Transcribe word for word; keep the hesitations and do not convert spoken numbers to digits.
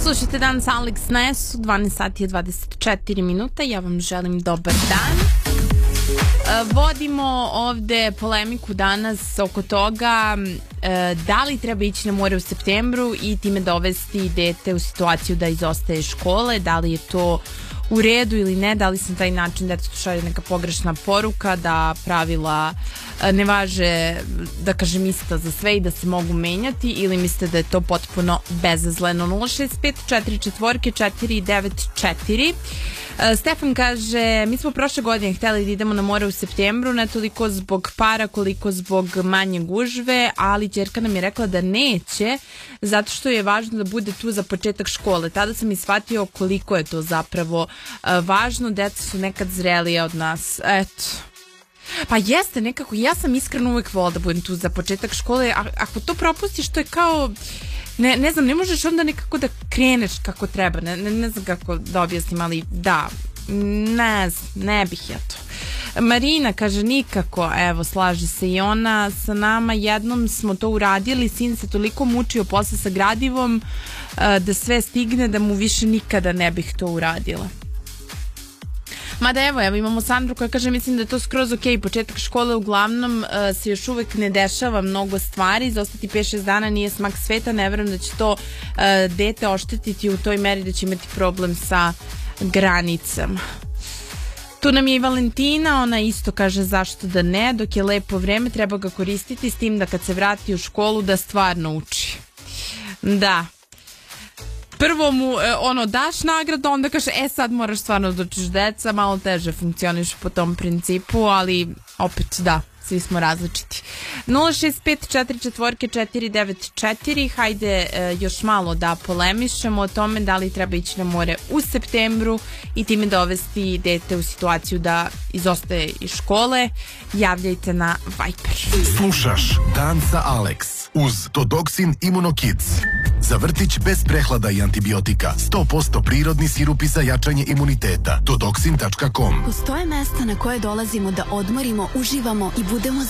Slušajte Dan sa Alex na S U, dvanaest sati je dvadeset četiri minuta, ja vam želim dobar dan. Vodimo ovde polemiku danas oko toga da li treba ići na more u septembru i time dovesti dete u situaciju da izostaje škole, da li je to u redu ili ne, da li sam taj način detetu šalje neka pogrešna poruka, da pravila ne važe, da kažem, ista za sve i da se mogu menjati, ili mislite da je to potpuno bezazleno. Nula šest pet četiri četiri četiri devet četiri. Stefan kaže, mi smo prošle godine hteli da idemo na more u septembru, ne toliko zbog para koliko zbog manje gužve, ali ćerka nam je rekla da neće, zato što je važno da bude tu za početak škole. Tada sam i shvatio koliko je to zapravo važno, deca su nekad zrelija od nas. Eto. Pa jeste, nekako, ja sam iskreno uvek volila da budem tu za početak škole, a ako to propustiš, to je kao, ne, ne znam, ne možeš onda nekako da kreneš kako treba, ne, ne, ne znam kako da objasnim, ali da, ne znam, ne bih ja to. Marina kaže nikako, evo, slaže se i ona sa nama, jednom smo to uradili, sin se toliko mučio posle sa gradivom da sve stigne da mu više nikada ne bih to uradila. Mada evo, evo imamo Sandru koja kaže, mislim da je to skroz ok, početak škole uglavnom uh, se još uvek ne dešava mnogo stvari, zostati pet šest dana nije smak sveta, ne verujem da će to uh, dete oštetiti u toj meri da će imati problem sa granicama. Tu nam je i Valentina, ona isto kaže zašto da ne, dok je lepo vreme treba ga koristiti, s tim da kad se vrati u školu da stvarno uči. Da. Prvo mu ono daš nagradu, onda kaže e sad moraš stvarno da učiš deca, malo teže funkcioniš po tom principu, ali opet da, svi smo različiti. Nula šest pet četiri četiri četiri devet četiri, hajde e, još malo da polemišemo o tome da li treba ići na more u septembru i time dovesti dete u situaciju da izostaje iz škole. Javljajte na Viber. Slušaš Dan sa Alex uz Todoxin Immunokids. Za vrtić bez prehlada i antibiotika. sto posto prirodni sirupi za jačanje imuniteta. Todoxin tačka com. Postoje mesta na koje dolazimo da odmorimo, uživamo i budemo